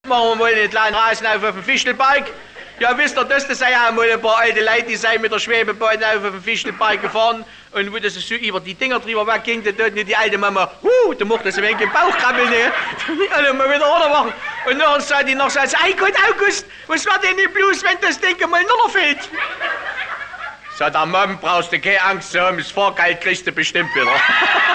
Machen wir mal einen kleinen Rasen auf dem Fischelberg. Ja, wisst ihr, das sind ja mal ein paar alte Leute, die sind mit der Schwebebahn auf dem Fischelberg gefahren. Und wo das so über die Dinger drüber wegging, da tut die alte Mama, da macht das ein wenig im Bauch krabbeln. Also mal wieder runter machen. Und dann sagt die noch so, ei Gott, August, was wird denn nicht bloß, wenn das Ding mal runterfällt? Sagt der Mom, brauchst du keine Angst zu haben, das Fahrgeld kriegst du bestimmt wieder.